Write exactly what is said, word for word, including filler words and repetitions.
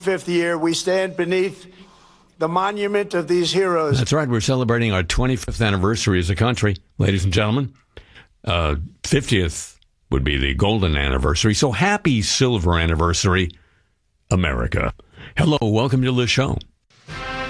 fifth year, we stand beneath the monument of these heroes. That's right. We're celebrating our twenty-fifth anniversary as a country, ladies and gentlemen. Uh, fiftieth would be the golden anniversary. So happy silver anniversary, America. Hello, welcome to the show.